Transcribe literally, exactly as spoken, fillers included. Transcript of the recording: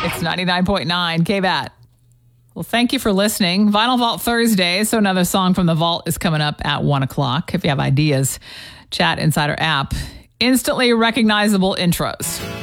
It's ninety-nine point nine K B A T. Well, thank you for listening. Vinyl Vault Thursday. So another song from the vault is coming up at one o'clock. If you have ideas, Chat Insider app. Instantly recognizable intros.